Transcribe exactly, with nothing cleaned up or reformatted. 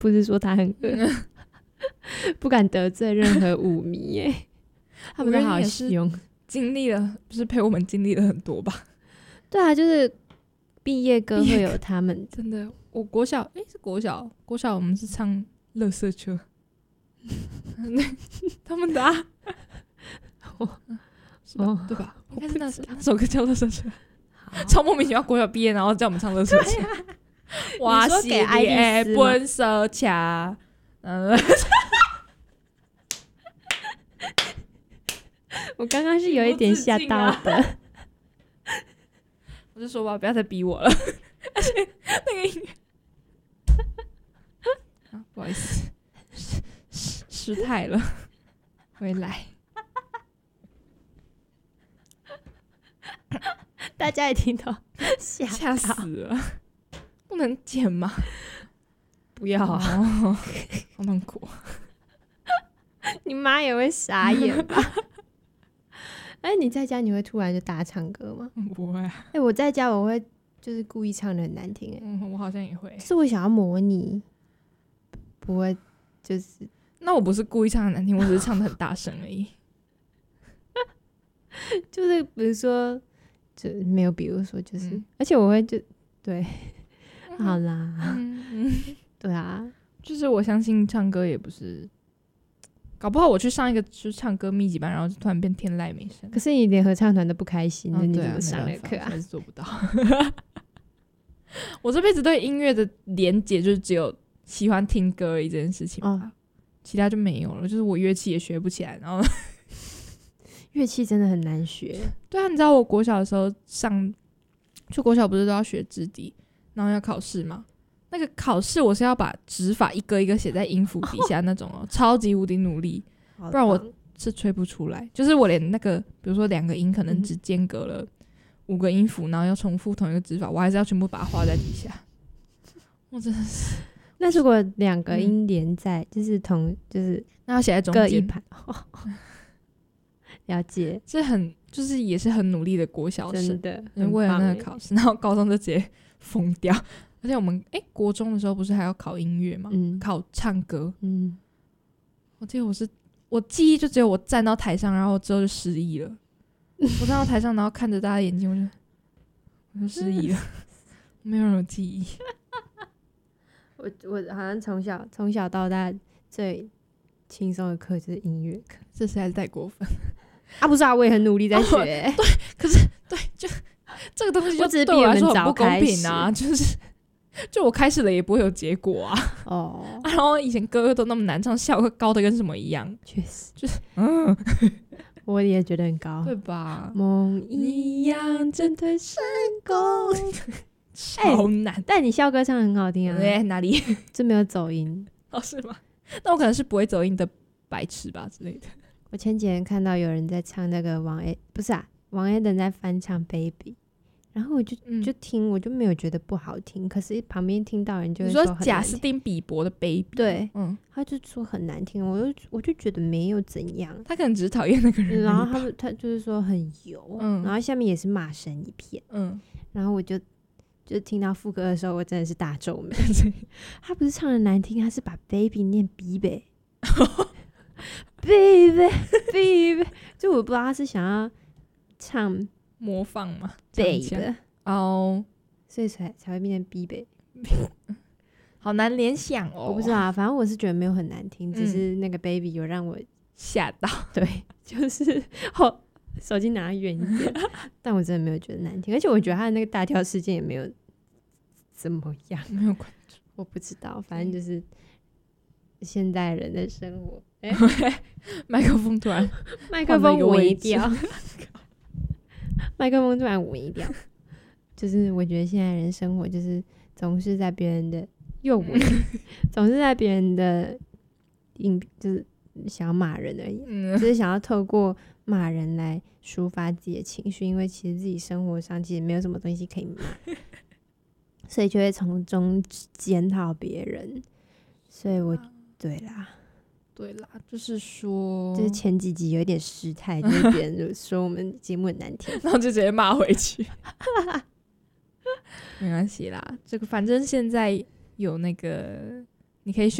不是说他很恶不敢得罪任何舞迷耶他们都好凶， 经历了不是陪我们经历了很多吧。 对啊，就是毕业歌会有他们真的。我国小诶是国小国小我们是唱垃圾车他们的啊是吧、哦、对吧，应该是那首那首歌叫垃圾车超莫名其妙，国小毕业然后叫我们唱垃圾车我说给爱丽丝本色卡嗯我刚刚是有一点吓到的、啊、 我就说吧不要再逼我了而且那个音乐啊不好意思失失态了回来大家也听到吓吓死了，不能剪吗？ 不要啊、 哦、好痛苦你妈也会傻眼吧哎，你在家你会突然就大唱歌吗？ 不会哎、 欸，我在家我会就是故意唱得很难听哎、 嗯，我好像也会， 是我想要模拟，不会就是那我不是故意唱得难听，我只是唱得很大声而已就是比如说就没有比如说就是、嗯、而且我会就对、嗯、好啦、嗯嗯、对啊， 就是我相信唱歌也不是搞不好我去上一个就是唱歌密集班然后就突然变天籁美声， 可是你连合唱团都不开心、嗯、你怎么上那个课啊？ 还是做不到我这辈子对音乐的连结就是只有喜欢听歌而已这件事情吧、哦、其他就没有了，就是我乐器也学不起来，然后乐器真的很难学。 对啊，你知道我国小的时候上就国小不是都要学直笛然后要考试吗？那个考试我是要把指法一个一个写在音符底下那种哦，超级无敌努力，不然我是吹不出来。就是我连那个比如说两个音可能只间隔了五个音符、嗯、然后要重复同一个指法，我还是要全部把它画在底下。我真的是， 那如果两个音连在、嗯、就是同就是那要写在中间各一排了解， 这很就是也是很努力的国小生， 真的为了那个考试，然后高中就直接疯掉。而且我们哎、欸，国中的时候不是还要考音乐吗、嗯？考唱歌。嗯，我记得我是我记忆就只有我站到台上，然后之后就失忆了。我站到台上，然后看着大家眼睛，我就我就失忆了，没有任何记忆。 我我好像从小从小到大最轻松的课就是音乐课， 这实在是太过分啊！不是啊，我也很努力在学、欸哦。对，可是对，就这个东西就对我来说很不公平啊！就是。就我开始了也不会有结果啊！哦、oh. 啊，然后以前歌歌都那么难唱，效果高的跟什么一样？ 确实， 就是嗯， 我也觉得很高， 对吧？ 梦一样针对成功， 超难、欸。 但你校歌唱得很好听啊！ 对，哪里？ 就没有走音哦？是吗？那我可能是不会走音的白痴吧之类的。 我前几天看到有人在唱那个王 A， 不是啊，王 A 的在翻唱 Baby。然后我就就听、嗯，我就没有觉得不好听，可是旁边听到人就会说很难听。 你说贾斯汀比伯的 Baby， 对，嗯，他就说很难听，我就我就觉得没有怎样， 他可能只是讨厌那个人。 然后他们他就是说很油，嗯，然后下面也是骂声一片，嗯，然后我就就听到副歌的时候，我真的是大皱眉。他不是唱的难听，他是把 Baby 念 Baby， Baby Baby， 就我不知道他是想要唱。 模仿嘛 ，baby 哦， oh. 所以才才会变成 baby， 好难联想哦。 我不知道啊，反正我是觉得没有很难听，嗯、只是那个 baby 有让我吓到。 对，就是哦，手机拿远一点，但我真的没有觉得难听，而且我觉得他的那个大跳事件也没有怎么样， 没有关注， 我不知道，反正就是现代人的生活。哎、 欸，麦克风突然麦克风微掉。麦克风突然微掉，就是我觉得现在人生活就是总是在别人的又微，总是在别人的影，就是想要骂人而已，嗯、就是想要透过骂人来抒发自己的情绪，因为其实自己生活上其实没有什么东西可以骂，所以就会从中检讨别人。所以我对啦。 对啦，就是说， 就是前几集有一点失态，就是别人说我们节目很难听， 然后就直接骂回去。没关系啦，这个反正现在有那个你可以选